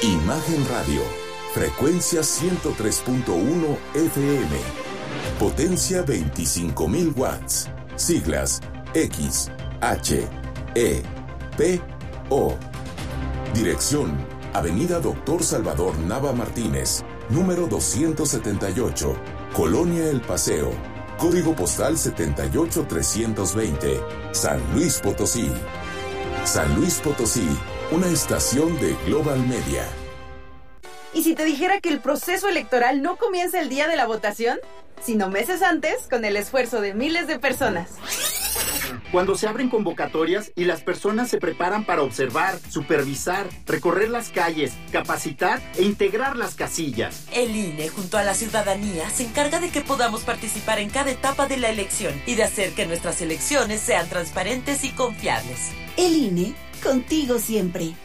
Imagen Radio, frecuencia 103.1 FM, potencia 25,000 watts, siglas X, H, E, P, O. Dirección, Avenida Doctor Salvador Nava Martínez, número 278, Colonia El Paseo, código postal 78320, San Luis Potosí. San Luis Potosí, una estación de Global Media. ¿Y si te dijera que el proceso electoral no comienza el día de la votación, sino meses antes, con el esfuerzo de miles de personas? Cuando se abren convocatorias y las personas se preparan para observar, supervisar, recorrer las calles, capacitar e integrar las casillas. El INE, junto a la ciudadanía, se encarga de que podamos participar en cada etapa de la elección y de hacer que nuestras elecciones sean transparentes y confiables. El INE, contigo siempre.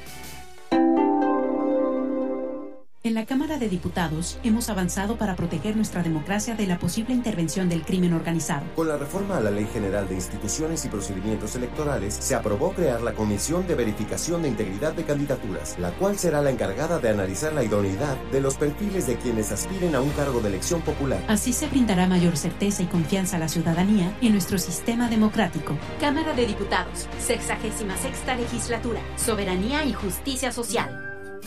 En la Cámara de Diputados hemos avanzado para proteger nuestra democracia de la posible intervención del crimen organizado. Con la reforma a la Ley General de Instituciones y Procedimientos Electorales, se aprobó crear la Comisión de Verificación de Integridad de Candidaturas, la cual será la encargada de analizar la idoneidad de los perfiles de quienes aspiren a un cargo de elección popular. Así se brindará mayor certeza y confianza a la ciudadanía en nuestro sistema democrático. Cámara de Diputados, 66ª Legislatura, Soberanía y Justicia Social.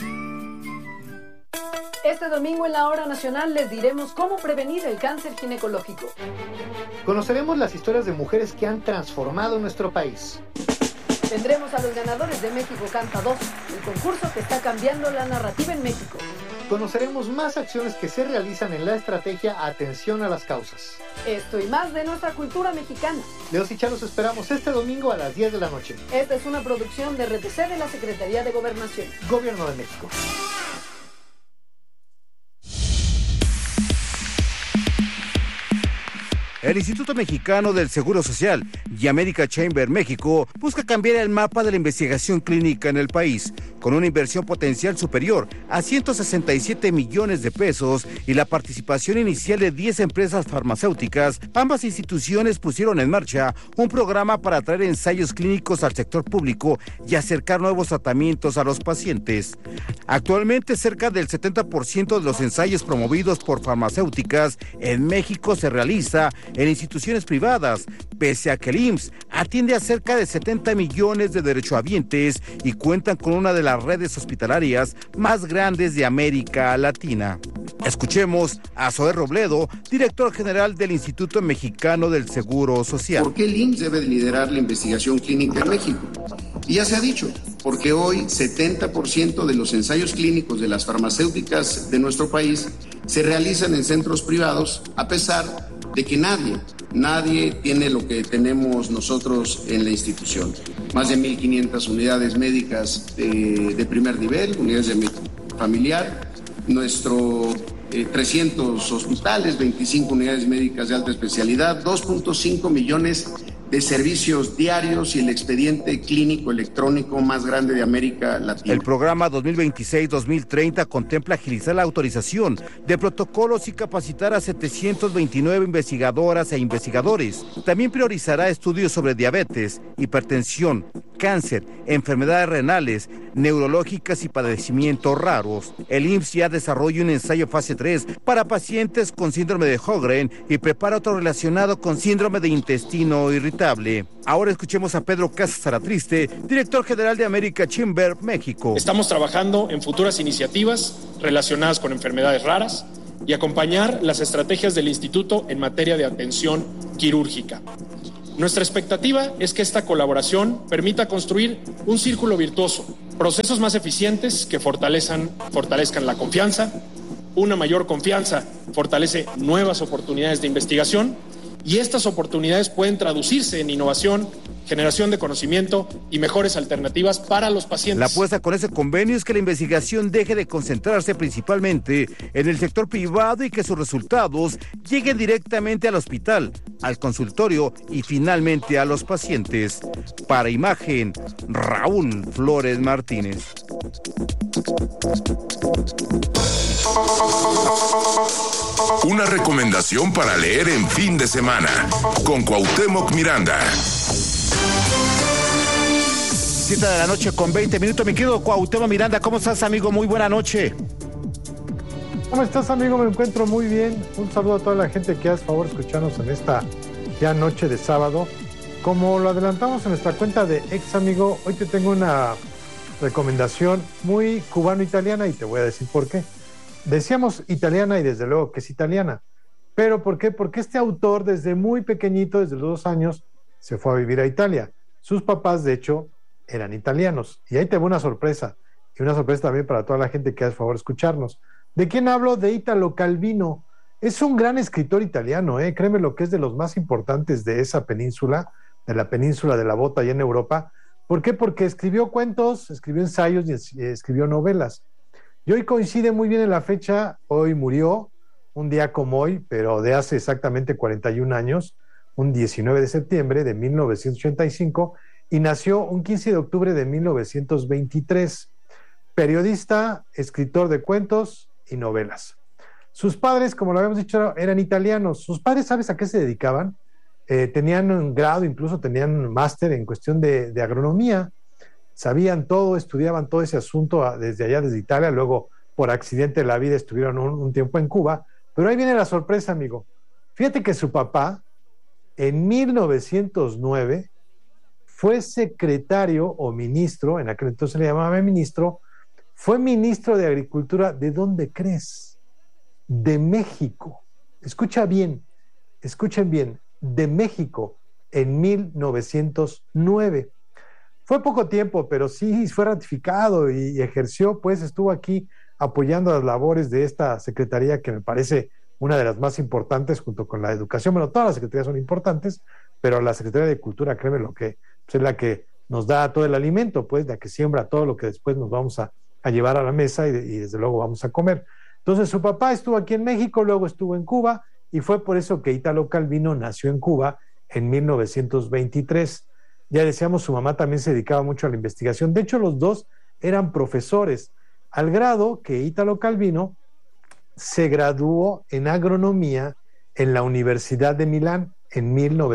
Este domingo en la Hora Nacional les diremos cómo prevenir el cáncer ginecológico. Conoceremos las historias de mujeres que han transformado nuestro país. Tendremos a los ganadores de México Canta 2, el concurso que está cambiando la narrativa en México. Conoceremos más acciones que se realizan en la estrategia Atención a las Causas. Esto y más de nuestra cultura mexicana. Leos y Chá los esperamos este domingo a las 10 de la noche. Esta es una producción de RTC de la Secretaría de Gobernación. Gobierno de México. El Instituto Mexicano del Seguro Social y America Chamber México busca cambiar el mapa de la investigación clínica en el país, con una inversión potencial superior a 167 millones de pesos y la participación inicial de 10 empresas farmacéuticas. Ambas instituciones pusieron en marcha un programa para atraer ensayos clínicos al sector público y acercar nuevos tratamientos a los pacientes. Actualmente, cerca del 70% de los ensayos promovidos por farmacéuticas en México se realiza en instituciones privadas, pese a que el IMSS atiende a cerca de 70 millones de derechohabientes y cuentan con una de las redes hospitalarias más grandes de América Latina. Escuchemos a Zoé Robledo, director general del Instituto Mexicano del Seguro Social. ¿Por qué el IMSS debe liderar la investigación clínica en México? Y ya se ha dicho, porque hoy 70% de los ensayos clínicos de las farmacéuticas de nuestro país se realizan en centros privados, a pesar de que nadie tiene lo que tenemos nosotros en la institución. Más de 1,500 unidades médicas de primer nivel, unidades de médico familiar, 300 hospitales, 25 unidades médicas de alta especialidad, 2.5 millones de servicios diarios y el expediente clínico electrónico más grande de América Latina. El programa 2026-2030 contempla agilizar la autorización de protocolos y capacitar a 729 investigadoras e investigadores. También priorizará estudios sobre diabetes, hipertensión, cáncer, enfermedades renales, neurológicas y padecimientos raros. El IMSS ya desarrolla un ensayo fase 3 para pacientes con síndrome de Sjögren y prepara otro relacionado con síndrome de intestino irritable. Ahora escuchemos a Pedro Casas Aratriste, director general de America Chamber México. Estamos trabajando en futuras iniciativas relacionadas con enfermedades raras y acompañar las estrategias del instituto en materia de atención quirúrgica. Nuestra expectativa es que esta colaboración permita construir un círculo virtuoso, procesos más eficientes que fortalezcan la confianza. Una mayor confianza fortalece nuevas oportunidades de investigación y estas oportunidades pueden traducirse en innovación, generación de conocimiento y mejores alternativas para los pacientes. La apuesta con ese convenio es que la investigación deje de concentrarse principalmente en el sector privado y que sus resultados lleguen directamente al hospital, al consultorio y finalmente a los pacientes. Para Imagen, Raúl Flores Martínez. Una recomendación para leer en fin de semana con Cuauhtémoc Miranda. 7 de la noche con 20 minutos. Mi querido Cuauhtémoc Miranda, ¿cómo estás, amigo? Muy buena noche. ¿Cómo estás, amigo? Me encuentro muy bien. Un saludo a toda la gente que hace favor escucharnos en esta ya noche de sábado. Como lo adelantamos en nuestra cuenta de ex amigo, hoy te tengo una recomendación muy cubano-italiana y te voy a decir por qué. Decíamos italiana y desde luego que es italiana. ¿Pero por qué? Porque este autor desde muy pequeñito, desde los 2 años, se fue a vivir a Italia. Sus papás, de hecho, eran italianos. Y ahí te va una sorpresa. Y una sorpresa también para toda la gente que hace favor escucharnos. ¿De quién hablo? De Italo Calvino. Es un gran escritor italiano, créeme lo que es de los más importantes de esa península, de la península de la Bota allá en Europa. ¿Por qué? Porque escribió cuentos, escribió ensayos y escribió novelas. Y hoy coincide muy bien en la fecha, hoy murió, un día como hoy, pero de hace exactamente 41 años, un 19 de septiembre de 1985, y nació un 15 de octubre de 1923. Periodista, escritor de cuentos y novelas. Sus padres, como lo habíamos dicho, eran italianos. Sus padres, ¿sabes a qué se dedicaban? Tenían un grado, incluso tenían un máster en cuestión de agronomía. Sabían todo, estudiaban todo ese asunto desde allá, desde Italia. Luego, por accidente de la vida, estuvieron un tiempo en Cuba. Pero ahí viene la sorpresa, amigo. Fíjate que su papá, en 1909, fue secretario o ministro, en aquel entonces le llamaban ministro, fue ministro de Agricultura. ¿De dónde crees? De México. Escuchen bien, de México, en 1909. Fue poco tiempo, pero sí fue ratificado y ejerció, pues estuvo aquí apoyando las labores de esta secretaría que me parece una de las más importantes junto con la de educación. Bueno, todas las secretarías son importantes, pero la Secretaría de Cultura, créeme lo que pues, es la que nos da todo el alimento, pues la que siembra todo lo que después nos vamos a llevar a la mesa y desde luego vamos a comer. Entonces su papá estuvo aquí en México, luego estuvo en Cuba y fue por eso que Italo Calvino nació en Cuba en 1923. Ya decíamos, su mamá también se dedicaba mucho a la investigación. De hecho, los dos eran profesores, al grado que Italo Calvino se graduó en agronomía en la Universidad de Milán en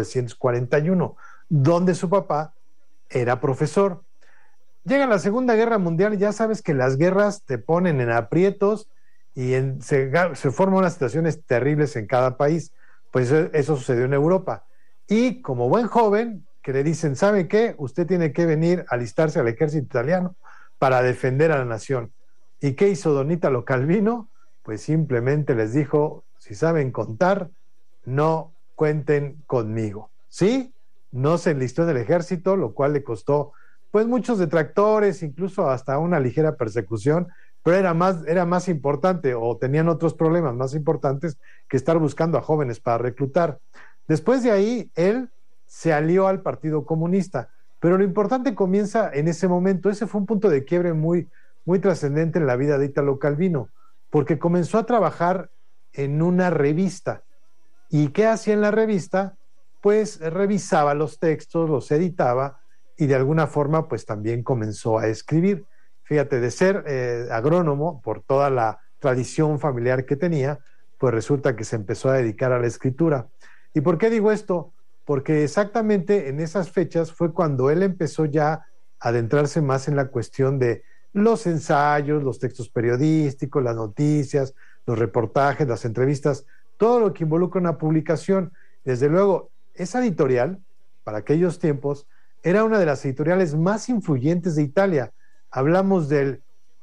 1941, donde su papá era profesor. Llega la Segunda Guerra Mundial y ya sabes que las guerras te ponen en aprietos y se forman unas situaciones terribles en cada país. Pues eso sucedió en Europa. Y como buen joven, que le dicen, ¿sabe qué? Usted tiene que venir a alistarse al ejército italiano para defender a la nación. ¿Y qué hizo don Italo Calvino? Pues simplemente les dijo, si saben contar, no cuenten conmigo. ¿Sí? No se enlistó en el ejército, lo cual le costó pues muchos detractores, incluso hasta una ligera persecución, pero era más importante, o tenían otros problemas más importantes que estar buscando a jóvenes para reclutar. Después de ahí, él se alió al Partido Comunista, pero lo importante comienza en ese momento. Ese fue un punto de quiebre muy, muy trascendente en la vida de Italo Calvino, porque comenzó a trabajar en una revista. ¿Y qué hacía en la revista? Pues revisaba los textos, los editaba, y de alguna forma pues también comenzó a escribir. Fíjate, de ser agrónomo, por toda la tradición familiar que tenía, pues resulta que se empezó a dedicar a la escritura. ¿Y por qué digo esto? Porque exactamente en esas fechas fue cuando él empezó ya a adentrarse más en la cuestión de los ensayos, los textos periodísticos, las noticias, los reportajes, las entrevistas, todo lo que involucra una publicación. Desde luego, esa editorial, para aquellos tiempos, era una de las editoriales más influyentes de Italia. Hablamos del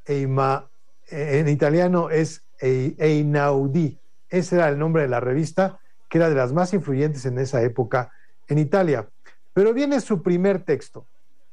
en italiano es Einaudi. Ese era el nombre de la revista, que era de las más influyentes en esa época en Italia. Pero viene su primer texto,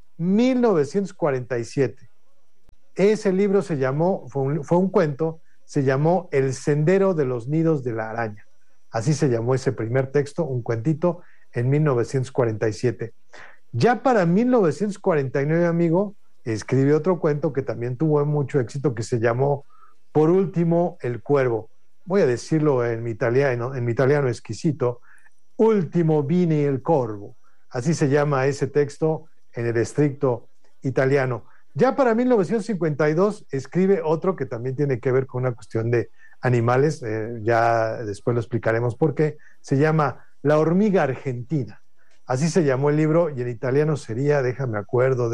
1947. Ese libro fue un cuento, se llamó El Sendero de los Nidos de la Araña. Así se llamó ese primer texto, un cuentito, en 1947. Ya para 1949, amigo, escribe otro cuento que también tuvo mucho éxito, que se llamó Por último, el Cuervo. Voy a decirlo en mi italiano exquisito, Ultimo vine il corvo. Así se llama ese texto en el estricto italiano. Ya para 1952 escribe otro que también tiene que ver con una cuestión de animales, ya después lo explicaremos por qué, se llama La hormiga argentina. Así se llamó el libro, y en italiano sería, déjame acuerdo,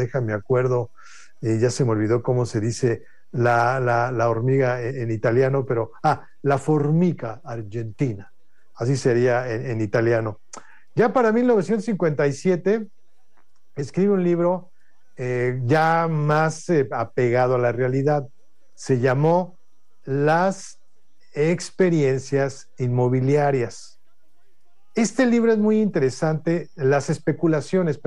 ya se me olvidó cómo se dice la hormiga en italiano, pero, la formica argentina, así sería en italiano. Ya para 1957 escribe un libro ya más apegado a la realidad. Se llamó Las experiencias inmobiliarias. Este libro es muy interesante, las especulaciones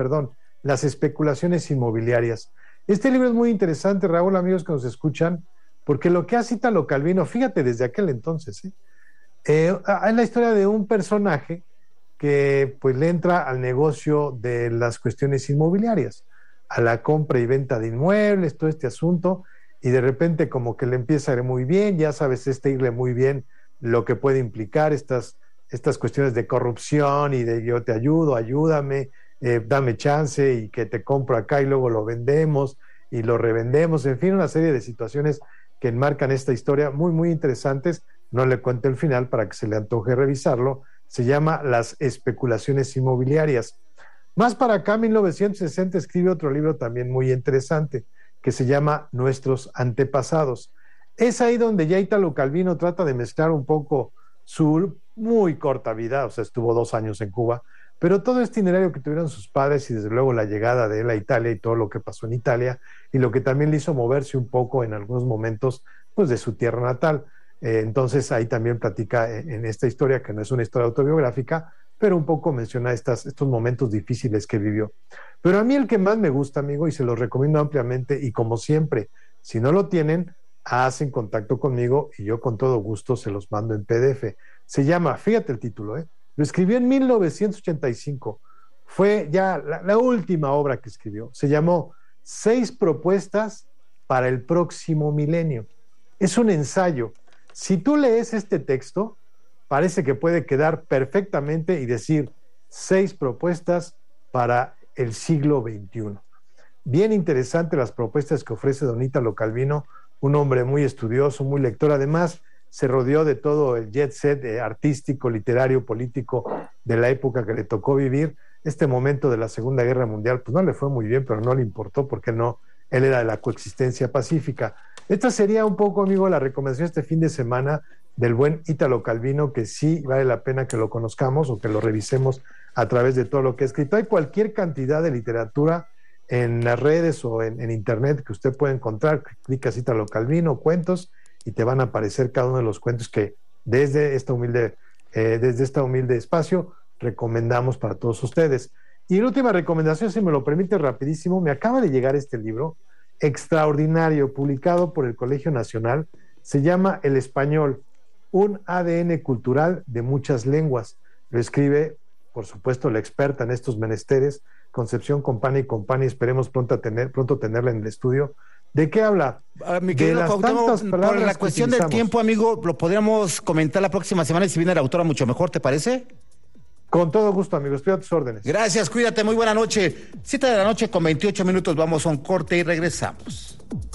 inmobiliarias. Este libro es muy interesante, Raúl, amigos que nos escuchan, porque lo que hace Italo Calvino, fíjate, desde aquel entonces, es la historia de un personaje que pues le entra al negocio de las cuestiones inmobiliarias, a la compra y venta de inmuebles, todo este asunto, y de repente como que le empieza a ir muy bien, ya sabes, irle muy bien, lo que puede implicar estas cuestiones de corrupción y de yo te ayudo, ayúdame, dame chance y que te compro acá y luego lo vendemos y lo revendemos, en fin, una serie de situaciones que enmarcan esta historia muy, muy interesantes. No le cuento el final para que se le antoje revisarlo. Se llama Las especulaciones inmobiliarias. Más para acá, 1960, escribe otro libro también muy interesante, que se llama Nuestros antepasados. Es ahí donde ya Italo Calvino trata de mezclar un poco su muy corta vida, o sea, estuvo 2 años en Cuba, pero todo este itinerario que tuvieron sus padres y desde luego la llegada de él a Italia y todo lo que pasó en Italia y lo que también le hizo moverse un poco en algunos momentos pues de su tierra natal. Entonces ahí también platica en esta historia, que no es una historia autobiográfica, pero un poco menciona estos momentos difíciles que vivió. Pero a mí el que más me gusta, amigo, y se los recomiendo ampliamente, y como siempre, si no lo tienen, hacen contacto conmigo y yo con todo gusto se los mando en PDF. Se llama, fíjate el título, lo escribió en 1985, fue ya la última obra que escribió, se llamó 6 propuestas para el próximo milenio. Es un ensayo. Si tú lees este texto, parece que puede quedar perfectamente y decir 6 propuestas para el siglo XXI. Bien interesante las propuestas que ofrece don Italo Calvino, un hombre muy estudioso, muy lector. Además, se rodeó de todo el jet set artístico, literario, político de la época que le tocó vivir. Este momento de la Segunda Guerra Mundial, pues no le fue muy bien, pero no le importó porque él era de la coexistencia pacífica. Esta sería un poco, amigo, la recomendación este fin de semana del buen Italo Calvino, que sí vale la pena que lo conozcamos o que lo revisemos a través de todo lo que ha escrito. Hay cualquier cantidad de literatura en las redes o en internet que usted puede encontrar. Clicas Italo Calvino, cuentos, y te van a aparecer cada uno de los cuentos que desde este humilde espacio recomendamos para todos ustedes. Y la última recomendación, si me lo permite rapidísimo, me acaba de llegar este libro extraordinario, publicado por el Colegio Nacional, se llama El Español, un ADN cultural de muchas lenguas. Lo escribe, por supuesto, la experta en estos menesteres, Concepción Company, esperemos pronto tenerla en el estudio. ¿De qué habla? Mi querido Cuauhtémoc, por la cuestión del tiempo, amigo, lo podríamos comentar la próxima semana y si viene la autora mucho mejor, ¿te parece? Con todo gusto, amigo, estoy a tus órdenes. Gracias, cuídate, muy buena noche. 7:28 p.m, vamos a un corte y regresamos.